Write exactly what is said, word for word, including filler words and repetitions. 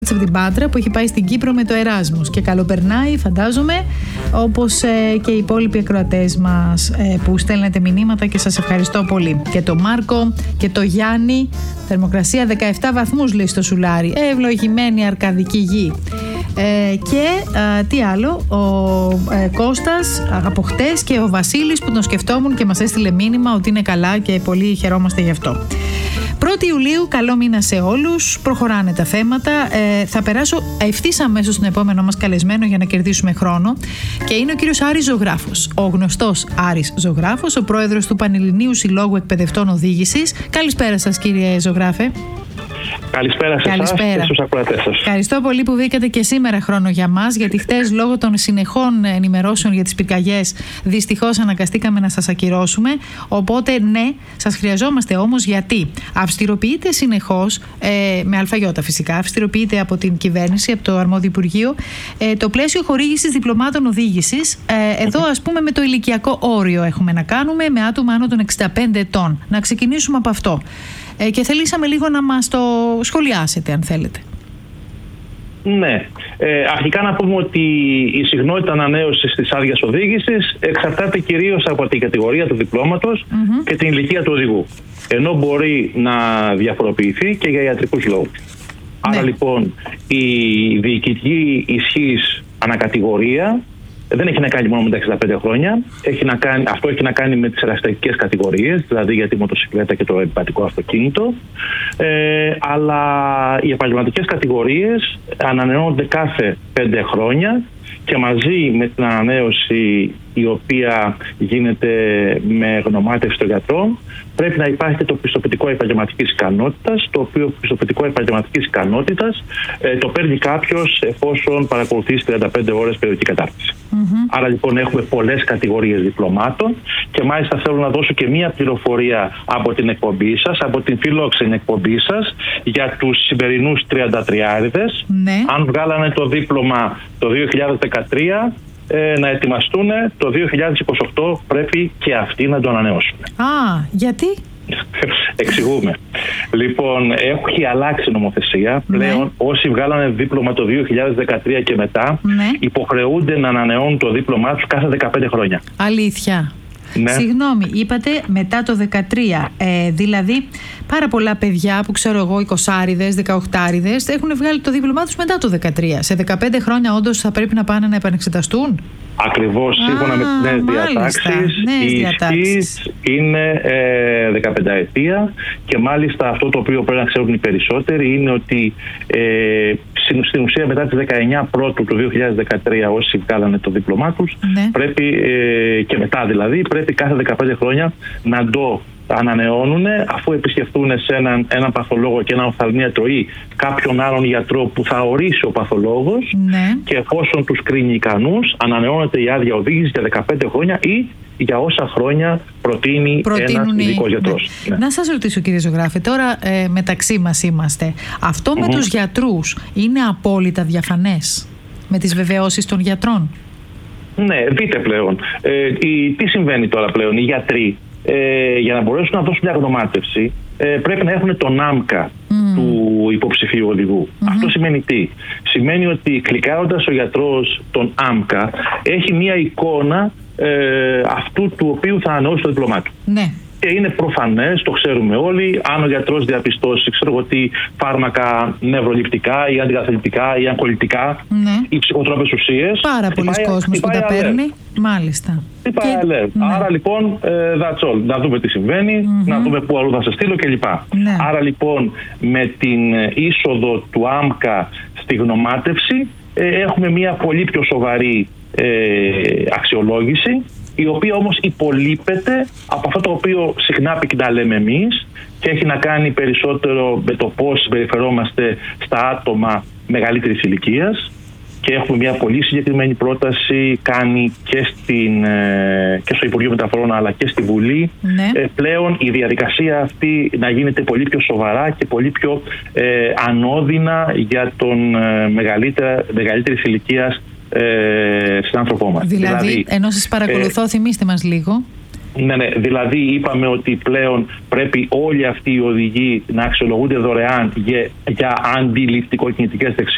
από την Πάτρα που έχει πάει στην Κύπρο με το Εράσμους και καλοπερνάει, φαντάζομαι, όπως ε, και οι υπόλοιποι ακροατές μας ε, που στέλνετε μηνύματα και σας ευχαριστώ πολύ. Και το Μάρκο και το Γιάννη, θερμοκρασία δεκαεπτά βαθμούς λέει στο Σουλάρι, ευλογημένη αρκαδική γη. Ε, και ε, τι άλλο, ο ε, Κώστας από χτες και ο Βασίλης που τον σκεφτόμουν και μας έστειλε μήνυμα ότι είναι καλά και πολύ χαιρόμαστε γι' αυτό. πρώτη Ιουλίου, καλό μήνα σε όλους. Προχωράνε τα θέματα. Ε, θα περάσω ευθύς αμέσως στον επόμενο μας καλεσμένο για να κερδίσουμε χρόνο. Και είναι ο κύριος Άρης Ζωγράφος. Ο γνωστός Άρης Ζωγράφος, ο πρόεδρος του Πανελληνίου Συλλόγου Εκπαιδευτών Οδήγησης. Καλησπέρα σας, κύριε Ζωγράφε. Καλησπέρα σε εσάς και στους ακροατές σας. Ευχαριστώ πολύ που βρήκατε και σήμερα χρόνο για μας, γιατί χτες λόγω των συνεχών ενημερώσεων για τις πυρκαγιές δυστυχώς αναγκαστήκαμε να σας ακυρώσουμε. Οπότε ναι, σας χρειαζόμαστε όμως, γιατί αυστηροποιείται συνεχώς, ε, με αλφαγιώτα φυσικά, αυστηροποιείται από την κυβέρνηση, από το αρμόδιο Υπουργείο, ε, το πλαίσιο χορήγησης διπλωμάτων οδήγησης. Ε, εδώ ας πούμε με το ηλικιακό όριο έχουμε να κάνουμε, με άτομα άνω των εξήντα πέντε ετών. Να ξεκινήσουμε από αυτό. Ε, και θελήσαμε λίγο να μας το σχολιάσετε, αν θέλετε. Ναι. Ε, αρχικά να πούμε ότι η συχνότητα ανανέωσης της άδειας οδήγησης εξαρτάται κυρίως από την κατηγορία του διπλώματος mm-hmm. και την ηλικία του οδηγού. Ενώ μπορεί να διαφοροποιηθεί και για ιατρικούς λόγους. Ναι. Άρα λοιπόν η διοικητική ισχύς ανακατηγορία δεν έχει να κάνει μόνο με τα εξήντα πέντε χρόνια. Έχει να κάνει, αυτό έχει να κάνει με τις ερασιτεχνικές κατηγορίες, δηλαδή για τη μοτοσυκλέτα και το επιβατικό αυτοκίνητο. Ε, αλλά οι επαγγελματικές κατηγορίες ανανεώνονται κάθε πέντε χρόνια και μαζί με την ανανέωση, η οποία γίνεται με γνωμάτευση των γιατρών, πρέπει να υπάρχει και το πιστοποιητικό επαγγελματικής ικανότητας, το οποίο πιστοποιητικό επαγγελματικής ικανότητας ε, το παίρνει κάποιος εφόσον παρακολουθήσει τριάντα πέντε ώρες περιοδική κατάρτιση. Mm-hmm. Άρα λοιπόν έχουμε πολλές κατηγορίες διπλωμάτων και μάλιστα θέλω να δώσω και μία πληροφορία από την εκπομπή σας, από την φιλόξενη εκπομπή σας, για τους σημερινούς τριαντατριάριδες. Ναι. Αν βγάλανε το δίπλωμα το δύο χιλιάδες δεκατρία, ε, να ετοιμαστούν το δύο χιλιάδες είκοσι οκτώ, πρέπει και αυτοί να το ανανεώσουν. Α, γιατί? Εξηγούμε. Λοιπόν, έχει αλλάξει νομοθεσία. Ναι. Πλέον όσοι βγάλανε δίπλωμα το δύο χιλιάδες δεκατρία και μετά, ναι, υποχρεούνται να ανανεώνουν το δίπλωμά τους κάθε δεκαπέντε χρόνια. Αλήθεια? Ναι. Συγγνώμη, είπατε μετά το δεκατρία. Ε, δηλαδή, πάρα πολλά παιδιά που ξέρω εγώ, εικοσάριδες, δεκαοχτάριδες, έχουν βγάλει το δίπλωμά τους μετά το δεκατρία. Σε δεκαπέντε χρόνια όντως θα πρέπει να πάνε να επανεξεταστούν. Ακριβώς, σύμφωνα με τις νέες διατάξεις, η ισχύς είναι ε, δεκαπενταετία και μάλιστα αυτό το οποίο πρέπει να ξέρουν οι περισσότεροι είναι ότι ε, στην ουσία μετά τις δεκαεννιά Πρώτου του δύο χιλιάδες δεκατρία, όσοι βγάλανε το δίπλωμά τους, ναι, πρέπει, ε, και μετά δηλαδή, πρέπει κάθε δεκαπέντε χρόνια να το ανανεώνουν, αφού επισκεφτούν σε έναν, έναν παθολόγο και έναν οφθαλμίατρο ή κάποιον άλλον γιατρό που θα ορίσει ο παθολόγος, ναι, και εφόσον τους κρίνει ικανούς, ανανεώνεται η άδεια οδήγησης για δεκαπέντε χρόνια ή για όσα χρόνια προτείνει ένας ειδικός γιατρός. Ναι. Ναι. Να σας ρωτήσω, κύριε Ζωγράφε, τώρα ε, μεταξύ μας είμαστε. Αυτό mm-hmm. με τους γιατρούς είναι απόλυτα διαφανές με τις βεβαιώσεις των γιατρών? Ναι, δείτε πλέον. Ε, η, τι συμβαίνει τώρα πλέον. Οι γιατροί Ε, για να μπορέσουν να δώσουν μια γνωμάτευση, ε, πρέπει να έχουν τον άμκα mm. του υποψηφίου οδηγού. Mm-hmm. Αυτό σημαίνει τι? Σημαίνει ότι κλικάροντας ο γιατρός τον άμκα έχει μια εικόνα ε, αυτού του οποίου θα ανανεώσει το διπλωμά του. Ναι. Και είναι προφανές, το ξέρουμε όλοι, αν ο γιατρός διαπιστώσει, ξέρω εγώ τι, φάρμακα νευροληπτικά ή αντικαθλιπτικά ή αγκολητικά, ναι, ή ψυχοτρόπες ουσίες. Πάρα πολλοί κόσμος που τα παίρνει. Μάλιστα. Τι πάει αλέρ. Ναι. Άρα λοιπόν, ε, that's all. Να δούμε τι συμβαίνει, mm-hmm. να δούμε πού αλλού θα σε στείλω κλπ. Ναι. Άρα λοιπόν, με την είσοδο του άμκα στη γνωμάτευση, ε, έχουμε μια πολύ πιο σοβαρή ε, αξιολόγηση, η οποία όμως υπολείπεται από αυτό το οποίο συχνά πυκνά λέμε εμείς και έχει να κάνει περισσότερο με το πώς συμπεριφερόμαστε στα άτομα μεγαλύτερης ηλικίας, και έχουμε μια πολύ συγκεκριμένη πρόταση κάνει και, στην, και στο Υπουργείο Μεταφορών αλλά και στη Βουλή, ναι, ε, πλέον η διαδικασία αυτή να γίνεται πολύ πιο σοβαρά και πολύ πιο ε, ανώδυνα για τον ε, μεγαλύτερης ηλικίας Ε, συνάνθρωπό μας. Δηλαδή, δηλαδή, ενώ σας παρακολουθώ, ε, θυμίστε μας λίγο. Ναι, ναι, δηλαδή είπαμε ότι πλέον πρέπει όλοι αυτοί οι οδηγοί να αξιολογούνται δωρεάν για, για αντιληπτικοκινητικές δεξιότητες.